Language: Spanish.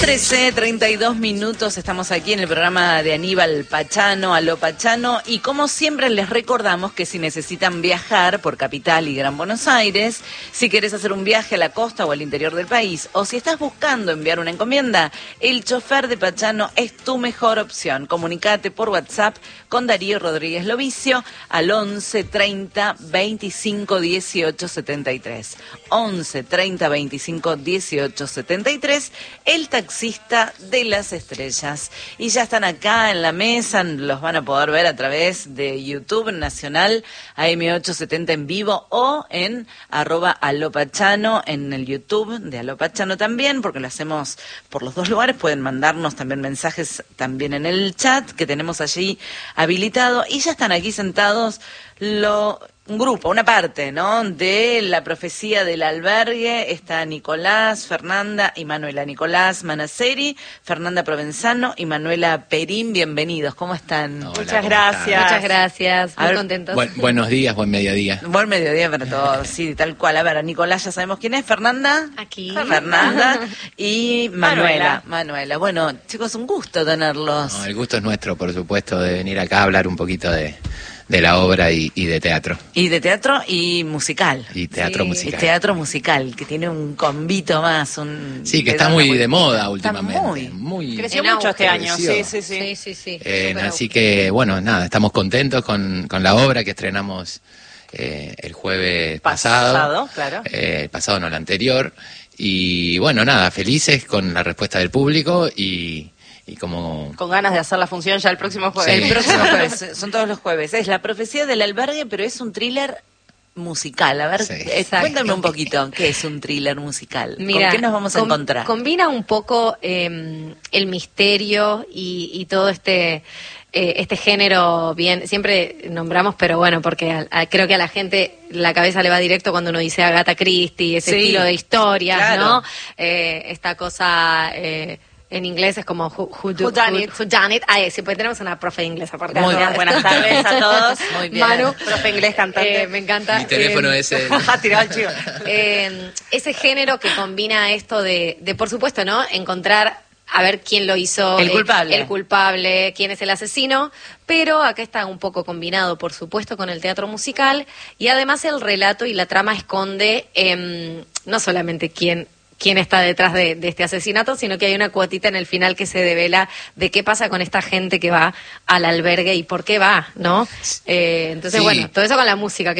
13:32, estamos aquí en el programa de Aníbal Pachano, Aló Pachano, y como siempre les recordamos que si necesitan viajar por Capital y Gran Buenos Aires, si querés hacer un viaje a la costa o al interior del país, o si estás buscando enviar una encomienda, el chofer de Pachano es tu mejor opción. Comunicate por WhatsApp con Darío Rodríguez Lovicio al 11 30 25 18 73. 11 30 25 18 73, el taxista de las estrellas. Y ya están acá en la mesa, los van a poder ver a través de YouTube Nacional, AM870 en vivo, o en @alopachano en el YouTube de Aló Pachano también, porque lo hacemos por los dos lugares. Pueden mandarnos también mensajes también en el chat que tenemos allí habilitado. Y ya están aquí sentados un grupo, una parte, ¿no?, de la profecía del albergue. Está Nicolás, Fernanda y Manuela. Nicolás Manaceri, Fernanda Provenzano y Manuela Perín. Bienvenidos, ¿cómo están? Hola, Muchas gracias. Muchas gracias, muy contentos. Buenos días, buen mediodía. Buen mediodía para todos, sí, tal cual. A ver, Nicolás ya sabemos quién es. Fernanda. Aquí. Fernanda y Manuela. Bueno, chicos, un gusto tenerlos. No, el gusto es nuestro, por supuesto, de venir acá a hablar un poquito de la obra y de teatro. Y de teatro y musical. Y teatro Y musical. teatro musical, que tiene un convito más. Sí, que está muy de moda últimamente. Está muy Creció En mucho auge. este año, Creció. sí. Así que, bueno, nada, estamos contentos con la obra que estrenamos el jueves pasado. Claro. El pasado, no, el anterior. Y bueno, nada, felices con la respuesta del público y como... Con ganas de hacer la función ya el próximo jueves. Sí. El próximo jueves, son todos los jueves. Es La profecía del albergue, pero es un thriller musical. A ver, Sí. cuéntame un poquito, ¿qué es un thriller musical? Mira, ¿Con qué nos vamos a encontrar? Combina un poco el misterio y todo este género, bien, siempre nombramos, pero bueno, porque creo que a la gente la cabeza le va directo cuando uno dice Agatha Christie, ese Sí, estilo de historias, claro. ¿no? Esta cosa... en inglés es como who done it. Ay, sí, pues tenemos una profe de inglés aparte. Muy bien, Buenas tardes a todos. Muy bien. Manu, Profe inglés cantante. me encanta. Mi teléfono es el... Tirado el chivo. Ese género que combina esto de por supuesto, ¿no? Encontrar a ver quién lo hizo. El culpable. El culpable, quién es el asesino. Pero acá está un poco combinado, por supuesto, con el teatro musical. Y además el relato y la trama esconde no solamente quién está detrás de este asesinato, sino que hay una cuotita en el final que se devela de qué pasa con esta gente que va al albergue y por qué va, ¿no? Entonces, Sí. bueno, todo eso con la música.